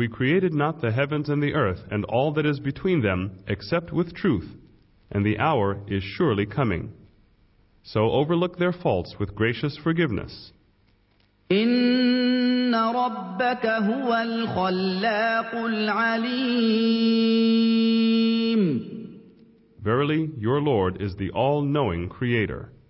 we created not the heavens and the earth and all that is between them except with truth, and the hour is surely coming. So overlook their faults with gracious forgiveness. إن ربك هو الخلاق العليم. Verily, your Lord is the all-knowing Creator.